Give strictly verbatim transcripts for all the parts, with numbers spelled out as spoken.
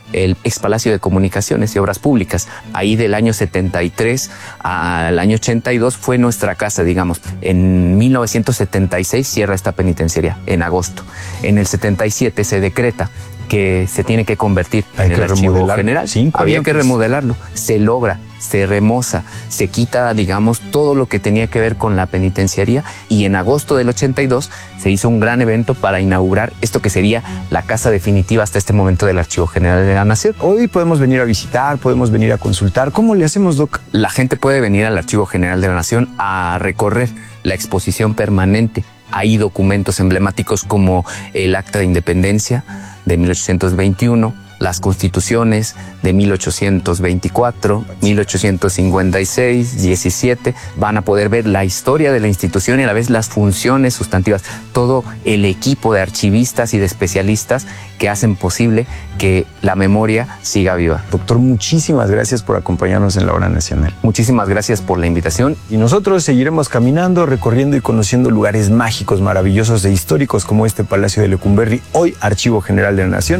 el ex Palacio de Comunicaciones y Obras Públicas. Ahí del año setenta y tres al año ochenta y dos fue nuestra casa, digamos. En mil novecientos setenta y seis cierra esta penitenciaría, en agosto. En el setenta y siete se decreta que se tiene que convertir Hay en el archivo general. Cinco Había que remodelarlo. Se logra, se remoza, se quita, digamos, todo lo que tenía que ver con la penitenciaría, y en agosto del ochenta y dos se hizo un gran evento para inaugurar esto que sería la casa definitiva hasta este momento del Archivo General de la Nación. Hoy podemos venir a visitar, podemos venir a consultar. ¿Cómo le hacemos, Doc? La gente puede venir al Archivo General de la Nación a recorrer la exposición permanente. Hay documentos emblemáticos como el Acta de Independencia de mil ochocientos veintiuno, las constituciones de mil ochocientos veinticuatro, mil ochocientos cincuenta y seis, diecisiete. Van a poder ver la historia de la institución y a la vez las funciones sustantivas, todo el equipo de archivistas y de especialistas que hacen posible que la memoria siga viva. Doctor, muchísimas gracias por acompañarnos en la Hora Nacional. Muchísimas gracias por la invitación. Y nosotros seguiremos caminando, recorriendo y conociendo lugares mágicos, maravillosos e históricos como este Palacio de Lecumberri, hoy Archivo General de la Nación.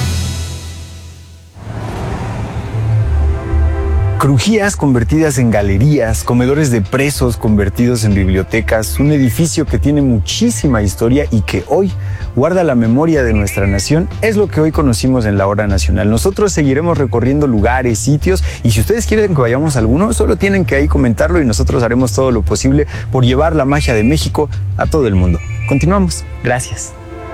Crujías convertidas en galerías, comedores de presos convertidos en bibliotecas, un edificio que tiene muchísima historia y que hoy guarda la memoria de nuestra nación, es lo que hoy conocimos en la Hora Nacional. Nosotros seguiremos recorriendo lugares, sitios, y si ustedes quieren que vayamos a alguno, solo tienen que ahí comentarlo y nosotros haremos todo lo posible por llevar la magia de México a todo el mundo. Continuamos. Gracias.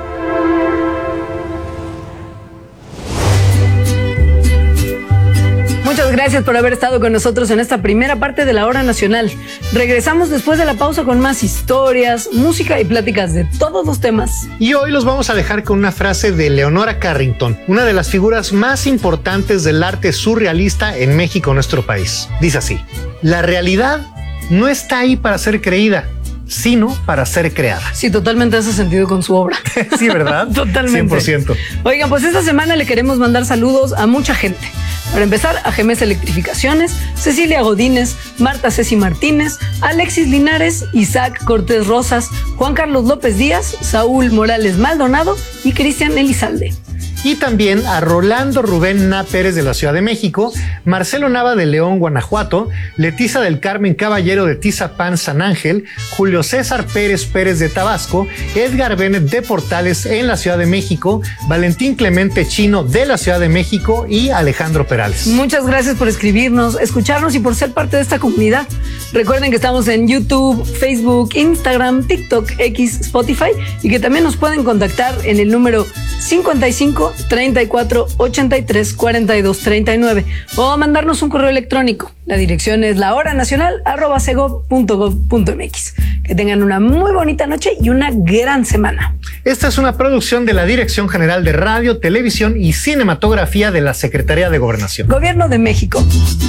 Muchas gracias por haber estado con nosotros en esta primera parte de la Hora Nacional. Regresamos después de la pausa con más historias, música y pláticas de todos los temas. Y hoy los vamos a dejar con una frase de Leonora Carrington, una de las figuras más importantes del arte surrealista en México, nuestro país. Dice así: la realidad no está ahí para ser creída, sino para ser creada. Sí, totalmente hace sentido con su obra. Sí, ¿verdad? Totalmente. cien por ciento. Oigan, pues esta semana le queremos mandar saludos a mucha gente. Para empezar, a Gemes Electrificaciones, Cecilia Godínez, Marta Ceci Martínez, Alexis Linares, Isaac Cortés Rosas, Juan Carlos López Díaz, Saúl Morales Maldonado y Cristian Elizalde. Y también a Rolando Rubén Na Pérez de la Ciudad de México, Marcelo Nava de León, Guanajuato, Leticia del Carmen Caballero de Tizapán, San Ángel, Julio César Pérez Pérez de Tabasco, Edgar Bennett de Portales en la Ciudad de México, Valentín Clemente Chino de la Ciudad de México y Alejandro Perales. Muchas gracias por escribirnos, escucharnos y por ser parte de esta comunidad. Recuerden que estamos en YouTube, Facebook, Instagram, TikTok, X, Spotify, y que también nos pueden contactar en el número cincuenta y cinco, treinta y cuatro, ochenta y tres, cuarenta y dos, treinta y nueve o mandarnos un correo electrónico. La dirección es lahoranacional arroba segov punto gov punto mx. Que tengan una muy bonita noche y una gran semana. Esta es una producción de la Dirección General de Radio, Televisión y Cinematografía de la Secretaría de Gobernación. Gobierno de México.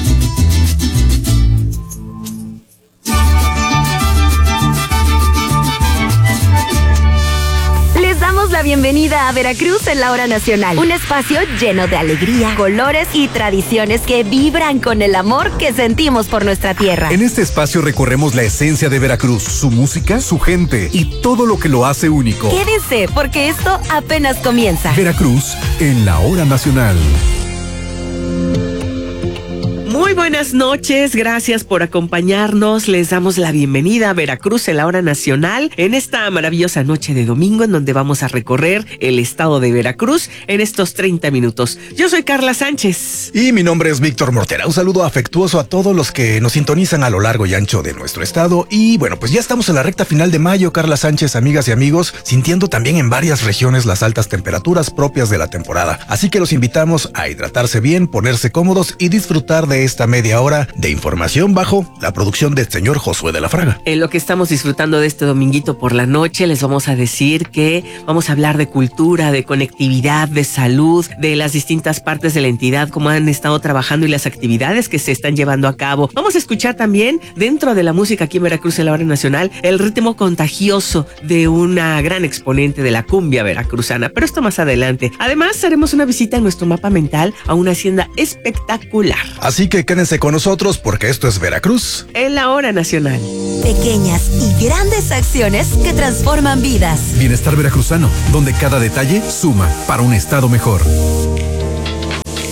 La bienvenida a Veracruz en la Hora Nacional, un espacio lleno de alegría, colores y tradiciones que vibran con el amor que sentimos por nuestra tierra. En este espacio recorremos la esencia de Veracruz, su música, su gente y todo lo que lo hace único. Quédense porque esto apenas comienza. Veracruz en la Hora Nacional. Muy buenas noches, gracias por acompañarnos. Les damos la bienvenida a Veracruz en la Hora Nacional en esta maravillosa noche de domingo en donde vamos a recorrer el estado de Veracruz en estos treinta minutos. Yo soy Carla Sánchez. Y mi nombre es Víctor Mortera. Un saludo afectuoso a todos los que nos sintonizan a lo largo y ancho de nuestro estado. Y bueno, pues ya estamos en la recta final de mayo, Carla Sánchez, amigas y amigos, sintiendo también en varias regiones las altas temperaturas propias de la temporada. Así que los invitamos a hidratarse bien, ponerse cómodos y disfrutar de esta media hora de información bajo la producción del señor Josué de la Fraga. En lo que estamos disfrutando de este dominguito por la noche, les vamos a decir que vamos a hablar de cultura, de conectividad, de salud, de las distintas partes de la entidad, cómo han estado trabajando y las actividades que se están llevando a cabo. Vamos a escuchar también, dentro de la música aquí en Veracruz en la Hora Nacional, el ritmo contagioso de una gran exponente de la cumbia veracruzana, pero esto más adelante. Además, haremos una visita en nuestro mapa mental a una hacienda espectacular. Así que quédense con nosotros porque esto es Veracruz en la Hora Nacional. Pequeñas y grandes acciones que transforman vidas. Bienestar veracruzano, donde cada detalle suma para un estado mejor.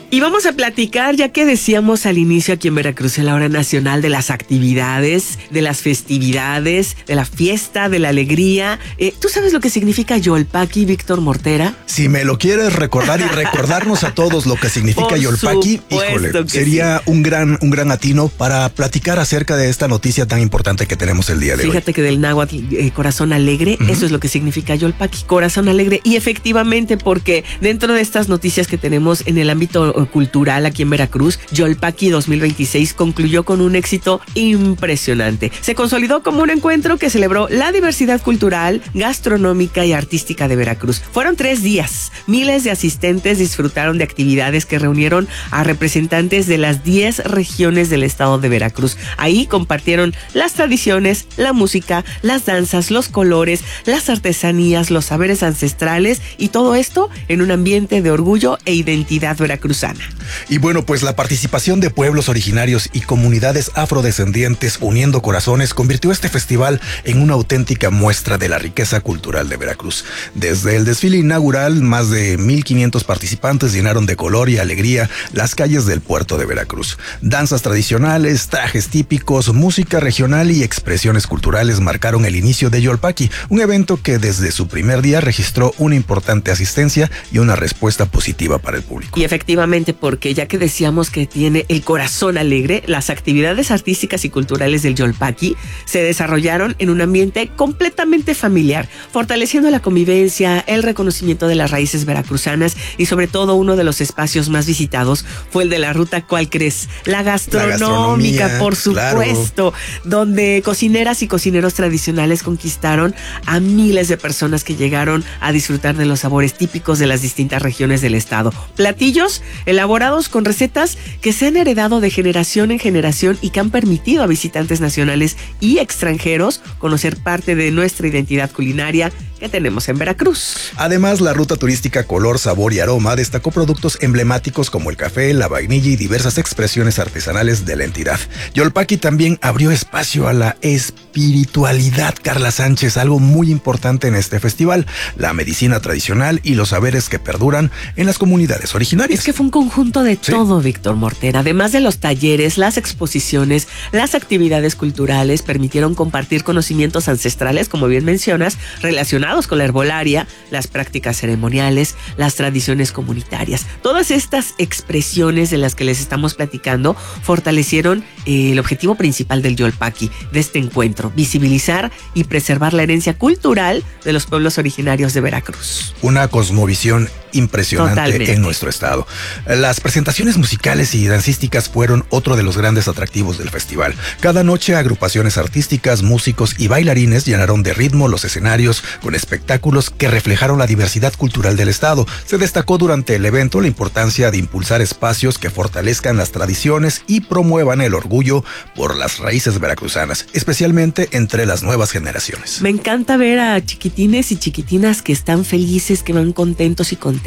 Y vamos a platicar, ya que decíamos al inicio aquí en Veracruz, en la hora nacional, de las actividades, de las festividades, de la fiesta, de la alegría. Eh, ¿Tú sabes lo que significa Yolpaki, Víctor Mortera? Si me lo quieres recordar y recordarnos a todos lo que significa Por Yolpaki, híjole, sería sí. un gran un gran atino para platicar acerca de esta noticia tan importante que tenemos el día de Fíjate hoy. Fíjate que del náhuatl, eh, corazón alegre, uh-huh. eso es lo que significa Yolpaki, corazón alegre. Y efectivamente, porque dentro de estas noticias que tenemos en el ámbito cultural aquí en Veracruz, Yolpaki dos mil veintiséis concluyó con un éxito impresionante. Se consolidó como un encuentro que celebró la diversidad cultural, gastronómica y artística de Veracruz. Fueron tres días. Miles de asistentes disfrutaron de actividades que reunieron a representantes de las diez regiones del estado de Veracruz. Ahí compartieron las tradiciones, la música, las danzas, los colores, las artesanías, los saberes ancestrales y todo esto en un ambiente de orgullo e identidad veracruzana. Y bueno, pues la participación de pueblos originarios y comunidades afrodescendientes uniendo corazones convirtió este festival en una auténtica muestra de la riqueza cultural de Veracruz. Desde el desfile inaugural, más de mil quinientos participantes llenaron de color y alegría las calles del puerto de Veracruz. Danzas tradicionales, trajes típicos, música regional y expresiones culturales marcaron el inicio de Yolpaki, un evento que desde su primer día registró una importante asistencia y una respuesta positiva para el público. Y efectivamente, porque ya que decíamos que tiene el corazón alegre, las actividades artísticas y culturales del Yolpaki se desarrollaron en un ambiente completamente familiar, fortaleciendo la convivencia, el reconocimiento de las raíces veracruzanas y sobre todo uno de los espacios más visitados fue el de la ruta ¿Cuál crees? La gastronómica, la por supuesto, claro. Donde cocineras y cocineros tradicionales conquistaron a miles de personas que llegaron a disfrutar de los sabores típicos de las distintas regiones del estado. Platillos elaborados con recetas que se han heredado de generación en generación y que han permitido a visitantes nacionales y extranjeros conocer parte de nuestra identidad culinaria que tenemos en Veracruz. Además, la ruta turística Color, Sabor y Aroma destacó productos emblemáticos como el café, la vainilla y diversas expresiones artesanales de la entidad. Yolpaki también abrió espacio a la espiritualidad, Carla Sánchez, algo muy importante en este festival, la medicina tradicional y los saberes que perduran en las comunidades originarias. Es que fue un conjunto de ¿Sí? todo, Víctor Mortera. Además de los talleres, las exposiciones, las actividades culturales permitieron compartir conocimientos ancestrales, como bien mencionas, relacionados con la herbolaria, las prácticas ceremoniales, las tradiciones comunitarias. Todas estas expresiones de las que les estamos platicando fortalecieron eh, el objetivo principal del Yolpaki, de este encuentro, visibilizar y preservar la herencia cultural de los pueblos originarios de Veracruz. Una cosmovisión impresionante Totalmente. En nuestro estado. Las presentaciones musicales y dancísticas fueron otro de los grandes atractivos del festival. Cada noche agrupaciones artísticas, músicos y bailarines llenaron de ritmo los escenarios con espectáculos que reflejaron la diversidad cultural del estado. Se destacó durante el evento la importancia de impulsar espacios que fortalezcan las tradiciones y promuevan el orgullo por las raíces veracruzanas, especialmente entre las nuevas generaciones. Me encanta ver a chiquitines y chiquitinas que están felices, que van contentos y contentas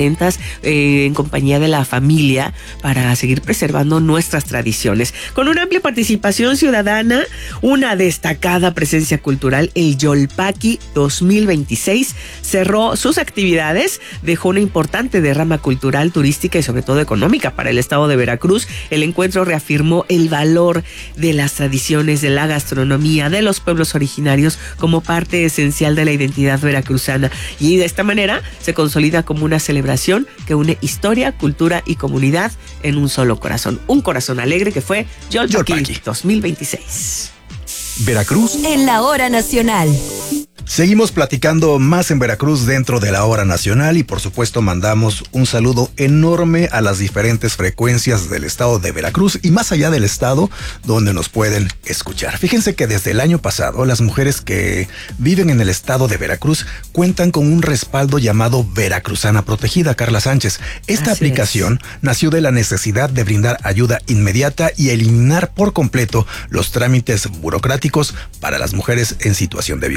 eh, en compañía de la familia para seguir preservando nuestras tradiciones. Con una amplia participación ciudadana, una destacada presencia cultural, el Yolpaki dos mil veintiséis cerró sus actividades, dejó una importante derrama cultural, turística y sobre todo económica para el estado de Veracruz. El encuentro reafirmó el valor de las tradiciones, de la gastronomía, de los pueblos originarios como parte esencial de la identidad veracruzana, y de esta manera se consolida como una celebración que une historia, cultura y comunidad en un solo corazón. Un corazón alegre que fue Yolpaki dos mil veintiséis. Veracruz en la hora nacional. Seguimos platicando más en Veracruz dentro de la hora nacional y por supuesto mandamos un saludo enorme a las diferentes frecuencias del estado de Veracruz y más allá del estado donde nos pueden escuchar. Fíjense que desde el año pasado las mujeres que viven en el estado de Veracruz cuentan con un respaldo llamado Veracruzana Protegida, Carla Sánchez. Esta Así aplicación es. nació de la necesidad de brindar ayuda inmediata y eliminar por completo los trámites burocráticos para las mujeres en situación de violencia.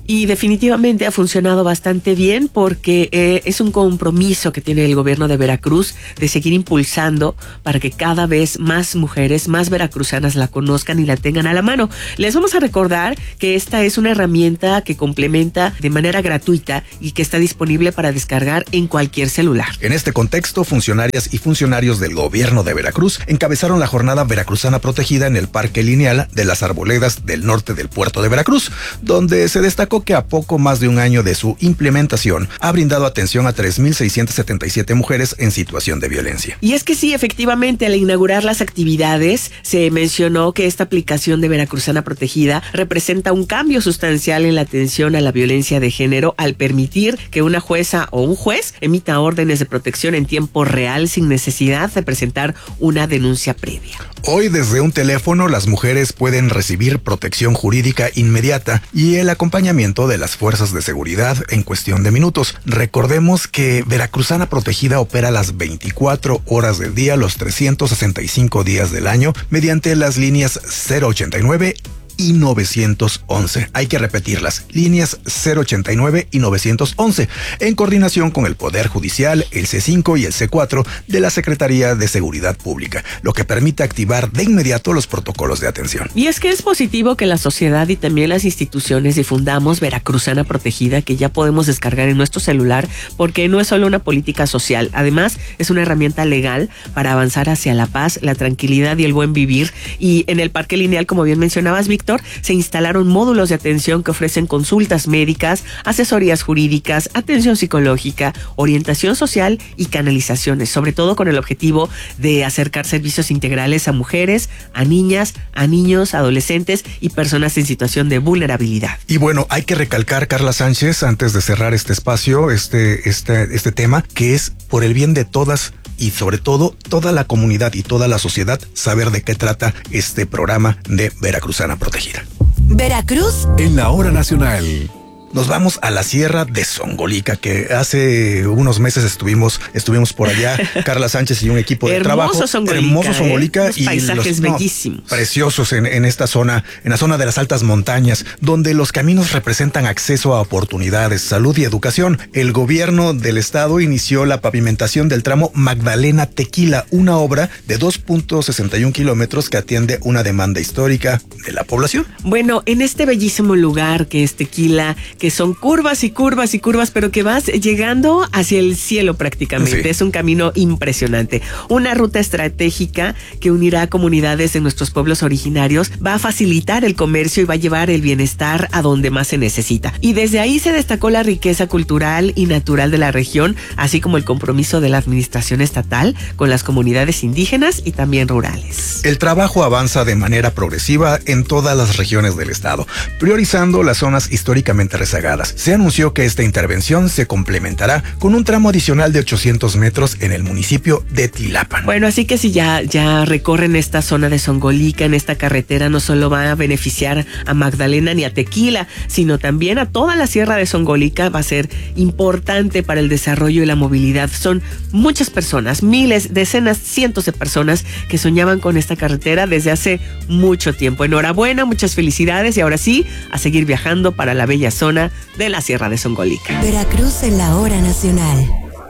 Y definitivamente ha funcionado bastante bien porque eh, es un compromiso que tiene el gobierno de Veracruz de seguir impulsando para que cada vez más mujeres, más veracruzanas la conozcan y la tengan a la mano. Les vamos a recordar que esta es una herramienta que complementa de manera gratuita y que está disponible para descargar en cualquier celular. En este contexto, funcionarias y funcionarios del gobierno de Veracruz encabezaron la jornada veracruzana protegida en el Parque Lineal de las Arboledas del norte del puerto de Veracruz, donde se destacó que a poco más de un año de su implementación ha brindado atención a tres mil seiscientas setenta y siete mujeres en situación de violencia. Y es que sí, efectivamente, al inaugurar las actividades se mencionó que esta aplicación de Veracruzana Protegida representa un cambio sustancial en la atención a la violencia de género al permitir que una jueza o un juez emita órdenes de protección en tiempo real sin necesidad de presentar una denuncia previa. Hoy, desde un teléfono, las mujeres pueden recibir protección jurídica inmediata y el acompañamiento de las fuerzas de seguridad en cuestión de minutos. Recordemos que Veracruzana Protegida opera las veinticuatro horas del día, los trescientos sesenta y cinco días del año, mediante las líneas cero ochenta y nueve y novecientos once. Hay que repetirlas, líneas cero ochenta y nueve y novecientos once, en coordinación con el Poder Judicial, el C cinco y el C cuatro de la Secretaría de Seguridad Pública, lo que permite activar de inmediato los protocolos de atención. Y es que es positivo que la sociedad y también las instituciones difundamos Veracruzana Protegida, que ya podemos descargar en nuestro celular, porque no es solo una política social, además es una herramienta legal para avanzar hacia la paz, la tranquilidad y el buen vivir. Y en el Parque Lineal, como bien mencionabas, Víctor, se instalaron módulos de atención que ofrecen consultas médicas, asesorías jurídicas, atención psicológica, orientación social y canalizaciones, sobre todo con el objetivo de acercar servicios integrales a mujeres, a niñas, a niños, adolescentes y personas en situación de vulnerabilidad. Y bueno, hay que recalcar, Carla Sánchez, antes de cerrar este espacio, este, este, este tema, que es por el bien de todas y sobre todo toda la comunidad y toda la sociedad saber de qué trata este programa de Veracruzana Protegida. Veracruz en la hora nacional. Nos vamos a la Sierra de Zongolica, que hace unos meses estuvimos estuvimos por allá, Carla Sánchez y un equipo de Hermoso trabajo. Zongolica, Hermoso Zongolica. ¿eh? Y paisajes los, no, bellísimos. Preciosos en, en esta zona, en la zona de las altas montañas, donde los caminos representan acceso a oportunidades, salud y educación. El gobierno del estado inició la pavimentación del tramo Magdalena-Tequila, una obra de dos punto sesenta y un kilómetros que atiende una demanda histórica de la población. Bueno, en este bellísimo lugar que es Tequila, que son curvas y curvas y curvas, pero que vas llegando hacia el cielo prácticamente. Sí. Es un camino impresionante. Una ruta estratégica que unirá a comunidades de nuestros pueblos originarios, va a facilitar el comercio y va a llevar el bienestar a donde más se necesita. Y desde ahí se destacó la riqueza cultural y natural de la región, así como el compromiso de la administración estatal con las comunidades indígenas y también rurales. El trabajo avanza de manera progresiva en todas las regiones del estado, priorizando las zonas históricamente rezagadas. Se anunció que esta intervención se complementará con un tramo adicional de ochocientos metros en el municipio de Tilapan. Bueno, así que si ya, ya recorren esta zona de Zongolica, en esta carretera, no solo va a beneficiar a Magdalena ni a Tequila, sino también a toda la Sierra de Zongolica. Va a ser importante para el desarrollo y la movilidad. Son muchas personas, miles, decenas, cientos de personas que soñaban con esta carretera desde hace mucho tiempo. Enhorabuena, muchas felicidades y ahora sí, a seguir viajando para la bella zona de la Sierra de Zongolica. Veracruz en la hora nacional.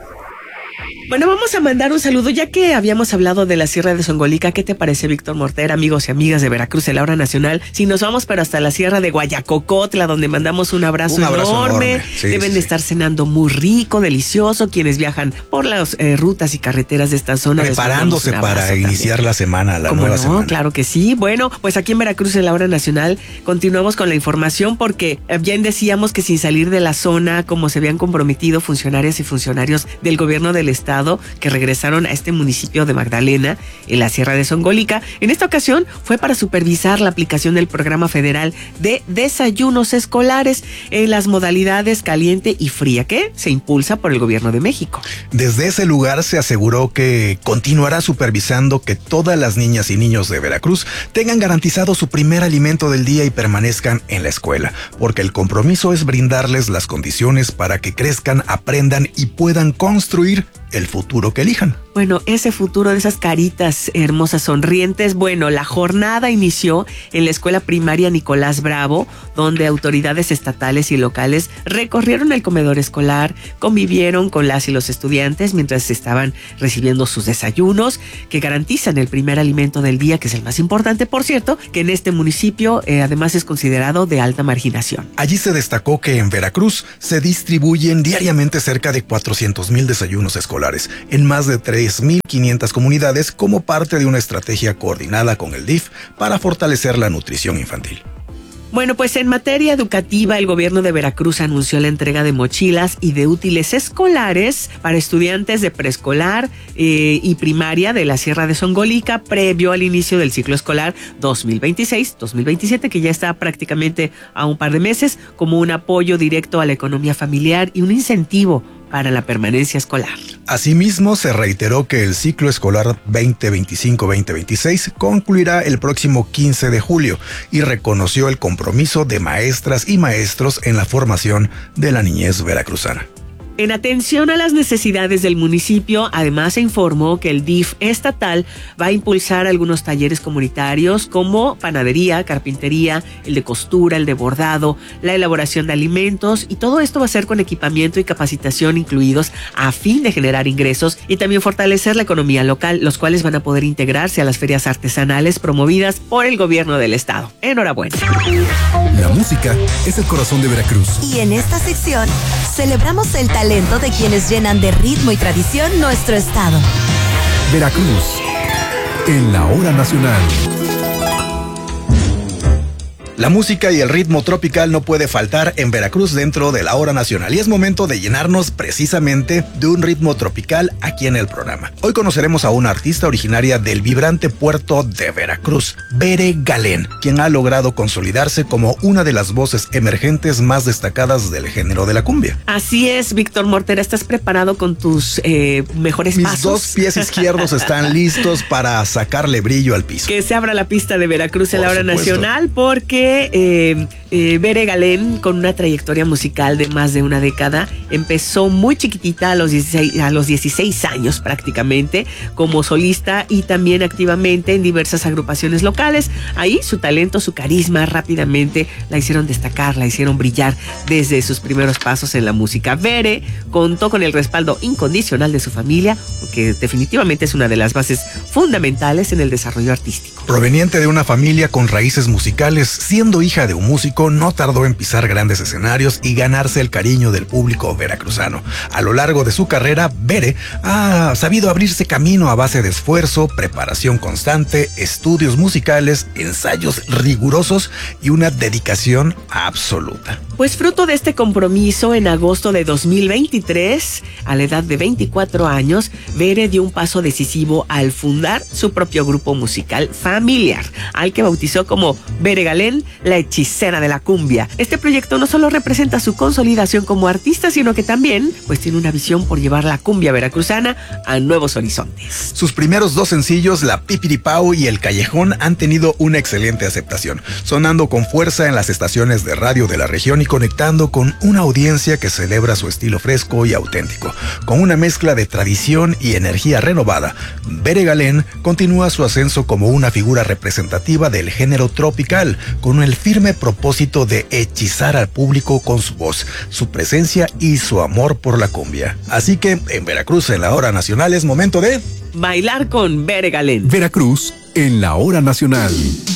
Bueno, vamos a mandar un saludo, ya que habíamos hablado de la Sierra de Zongolica. ¿Qué te parece, Víctor Mortera, amigos y amigas de Veracruz en la hora nacional? Si nos vamos pero hasta la Sierra de Guayacocotla, donde mandamos un abrazo, un abrazo enorme. enorme. Sí, Deben sí, de estar cenando muy rico, delicioso. Quienes viajan por las eh, rutas y carreteras de esta zona. Preparándose para iniciar también la semana, la ¿Cómo nueva no? semana. Claro que sí. Bueno, pues aquí en Veracruz en la hora nacional continuamos con la información porque bien decíamos que sin salir de la zona, como se habían comprometido funcionarias y funcionarios del gobierno del estado que regresaron a este municipio de Magdalena, en la Sierra de Zongolica. En esta ocasión fue para supervisar la aplicación del programa federal de desayunos escolares en las modalidades caliente y fría, que se impulsa por el gobierno de México. Desde ese lugar se aseguró que continuará supervisando que todas las niñas y niños de Veracruz tengan garantizado su primer alimento del día y permanezcan en la escuela, porque el compromiso es brindarles las condiciones para que crezcan, aprendan y puedan construir el futuro que elijan. Bueno, ese futuro de esas caritas hermosas, sonrientes. Bueno, la jornada inició en la escuela primaria Nicolás Bravo, donde autoridades estatales y locales recorrieron el comedor escolar, convivieron con las y los estudiantes mientras estaban recibiendo sus desayunos, que garantizan el primer alimento del día, que es el más importante, por cierto, que en este municipio eh, además es considerado de alta marginación. Allí se destacó que en Veracruz se distribuyen diariamente cerca de cuatrocientos mil desayunos escolares en más de tres mil quinientas comunidades como parte de una estrategia coordinada con el D I F para fortalecer la nutrición infantil. Bueno, pues en materia educativa, el gobierno de Veracruz anunció la entrega de mochilas y de útiles escolares para estudiantes de preescolar eh, y primaria de la Sierra de Songolica, previo al inicio del ciclo escolar dos mil veintiséis dos mil veintisiete, que ya está prácticamente a un par de meses, como un apoyo directo a la economía familiar y un incentivo para la permanencia escolar. Asimismo, se reiteró que el ciclo escolar veinte veinticinco veinte veintiséis concluirá el próximo quince de julio y reconoció el compromiso de maestras y maestros en la formación de la niñez veracruzana. En atención a las necesidades del municipio, además se informó que el D I F estatal va a impulsar algunos talleres comunitarios como panadería, carpintería, el de costura, el de bordado, la elaboración de alimentos, y todo esto va a ser con equipamiento y capacitación incluidos a fin de generar ingresos y también fortalecer la economía local, los cuales van a poder integrarse a las ferias artesanales promovidas por el gobierno del estado. Enhorabuena. La música es el corazón de Veracruz. Y en esta sección celebramos el talento de quienes llenan de ritmo y tradición nuestro estado. Veracruz, en la hora nacional. La música y el ritmo tropical no puede faltar en Veracruz dentro de la hora nacional, y es momento de llenarnos precisamente de un ritmo tropical aquí en el programa. Hoy conoceremos a una artista originaria del vibrante puerto de Veracruz, Bere Galén, quien ha logrado consolidarse como una de las voces emergentes más destacadas del género de la cumbia. Así es, Víctor Mortera, ¿estás preparado con tus eh, mejores Mis pasos? dos pies izquierdos están listos para sacarle brillo al piso. Que se abra la pista de Veracruz en la hora supuesto. nacional, porque Eh, eh, Bere Galén, con una trayectoria musical de más de una década, empezó muy chiquitita a los dieciséis, a los dieciséis años prácticamente como solista y también activamente en diversas agrupaciones locales. Ahí su talento, su carisma rápidamente la hicieron destacar, la hicieron brillar desde sus primeros pasos en la música. Bere contó con el respaldo incondicional de su familia, porque definitivamente es una de las bases fundamentales en el desarrollo artístico. Proveniente de una familia con raíces musicales, siendo hija de un músico, no tardó en pisar grandes escenarios y ganarse el cariño del público veracruzano. A lo largo de su carrera, Bere ha sabido abrirse camino a base de esfuerzo, preparación constante, estudios musicales, ensayos rigurosos y una dedicación absoluta. Pues fruto de este compromiso, en agosto de dos mil veintitrés, a la edad de veinticuatro años, Bere dio un paso decisivo al fundar su propio grupo musical familiar, al que bautizó como Bere Galén, la hechicera de la cumbia. Este proyecto no solo representa su consolidación como artista, sino que también pues tiene una visión por llevar la cumbia veracruzana a nuevos horizontes. Sus primeros dos sencillos, La Pipiripao y El Callejón, han tenido una excelente aceptación, sonando con fuerza en las estaciones de radio de la región y conectando con una audiencia que celebra su estilo fresco y auténtico. Con una mezcla de tradición y energía renovada, Bere Galén continúa su ascenso como una figura representativa del género tropical, con el firme propósito de hechizar al público con su voz, su presencia y su amor por la cumbia. Así que en Veracruz, en la hora nacional, es momento de bailar con Bere Galén. Veracruz, en la hora nacional.